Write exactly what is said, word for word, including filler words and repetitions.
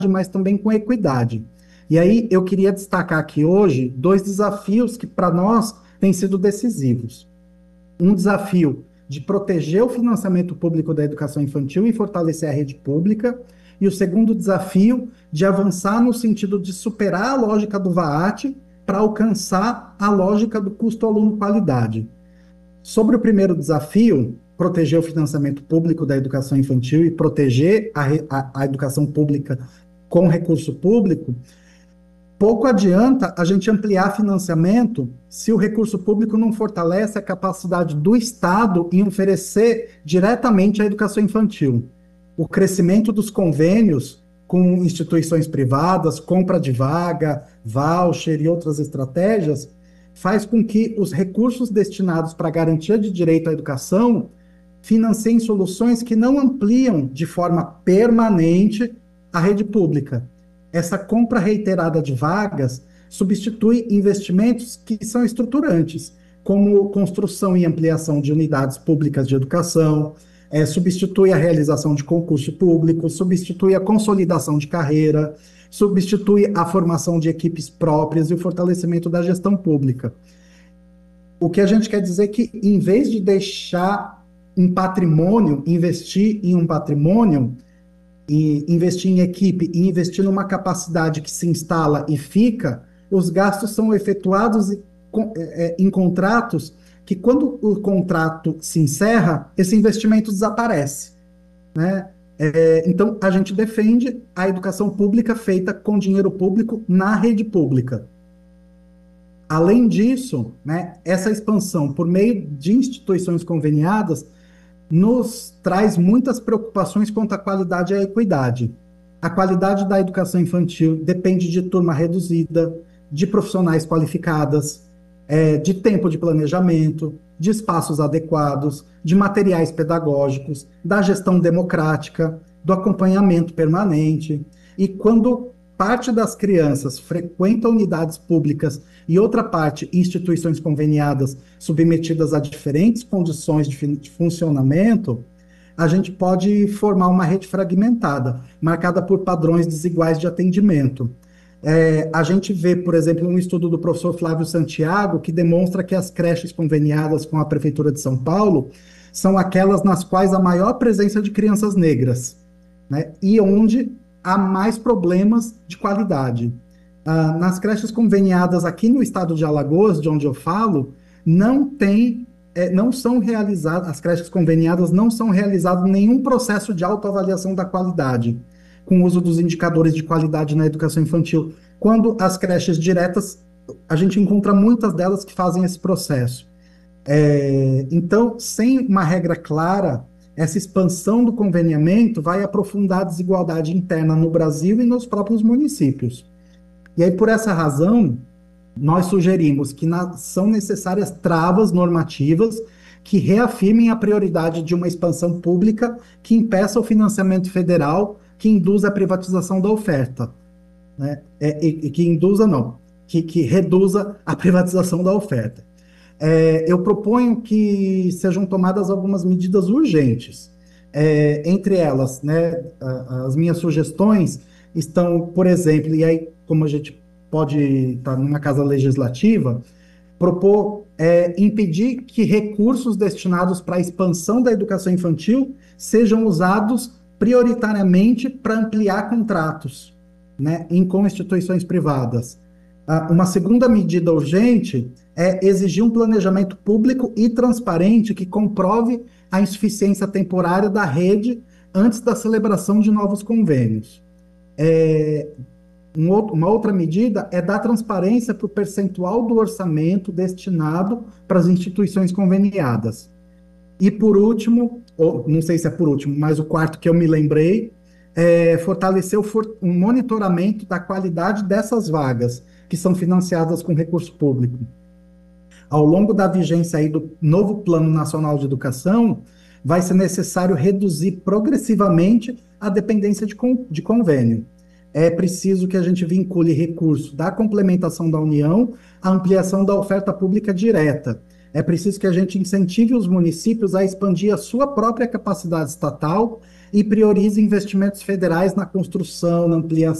mas também com equidade. E aí eu queria destacar aqui hoje dois desafios que para nós têm sido decisivos. Um desafio de proteger o financiamento público da educação infantil e fortalecer a rede pública, e o segundo desafio de avançar no sentido de superar a lógica do VAAT para alcançar a lógica do custo-aluno-qualidade. Sobre o primeiro desafio, proteger o financiamento público da educação infantil e proteger a, a, a educação pública com recurso público, pouco adianta a gente ampliar financiamento se o recurso público não fortalece a capacidade do Estado em oferecer diretamente a educação infantil. O crescimento dos convênios com instituições privadas, compra de vaga, voucher e outras estratégias, faz com que os recursos destinados para a garantia de direito à educação financiem soluções que não ampliam de forma permanente a rede pública. Essa compra reiterada de vagas substitui investimentos que são estruturantes, como construção e ampliação de unidades públicas de educação, é, substitui a realização de concurso público, substitui a consolidação de carreira, substitui a formação de equipes próprias e o fortalecimento da gestão pública. O que a gente quer dizer é que, em vez de deixar um patrimônio, investir em um patrimônio, e investir em equipe e investir numa capacidade que se instala e fica, os gastos são efetuados em contratos que, quando o contrato se encerra, esse investimento desaparece, né? É, então, a gente defende a educação pública feita com dinheiro público na rede pública. Além disso, né, essa expansão por meio de instituições conveniadas nos traz muitas preocupações quanto à qualidade e à equidade. A qualidade da educação infantil depende de turma reduzida, de profissionais qualificadas, é, de tempo de planejamento, de espaços adequados, de materiais pedagógicos, da gestão democrática, do acompanhamento permanente. E quando parte das crianças frequenta unidades públicas e outra parte instituições conveniadas submetidas a diferentes condições de, de funcionamento, a gente pode formar uma rede fragmentada, marcada por padrões desiguais de atendimento. É, a gente vê, por exemplo, um estudo do professor Flávio Santiago, que demonstra que as creches conveniadas com a Prefeitura de São Paulo são aquelas nas quais a maior presença de crianças negras, né, e onde há mais problemas de qualidade. Ah, nas creches conveniadas aqui no estado de Alagoas, de onde eu falo, não tem, é, não são realizadas, as creches conveniadas não são realizadas nenhum processo de autoavaliação da qualidade, com o uso dos indicadores de qualidade na educação infantil. Quando as creches diretas, a gente encontra muitas delas que fazem esse processo. É, então, sem uma regra clara, essa expansão do conveniamento vai aprofundar a desigualdade interna no Brasil e nos próprios municípios. E aí, por essa razão, nós sugerimos que na, são necessárias travas normativas que reafirmem a prioridade de uma expansão pública que impeça o financiamento federal, que induza a privatização da oferta, né? É, e, e que induza, não, que, que reduza a privatização da oferta. É, eu proponho que sejam tomadas algumas medidas urgentes. É, entre elas, né, as minhas sugestões estão, por exemplo, e aí, como a gente pode estar numa casa legislativa, propor é, impedir que recursos destinados para a expansão da educação infantil sejam usados prioritariamente para ampliar contratos, né, em, com instituições privadas. Ah, uma segunda medida urgente é exigir um planejamento público e transparente que comprove a insuficiência temporária da rede antes da celebração de novos convênios. É, um outro, uma outra medida é dar transparência para o percentual do orçamento destinado para as instituições conveniadas. E por último, ou não sei se é por último, mas o quarto que eu me lembrei, é fortalecer o for, um monitoramento da qualidade dessas vagas que são financiadas com recurso público. Ao longo da vigência aí do novo Plano Nacional de Educação, vai ser necessário reduzir progressivamente a dependência de, con, de convênio. É preciso que a gente vincule recurso da complementação da União à ampliação da oferta pública direta, É preciso que a gente incentive os municípios a expandir a sua própria capacidade estatal e priorize investimentos federais na construção, na ampliação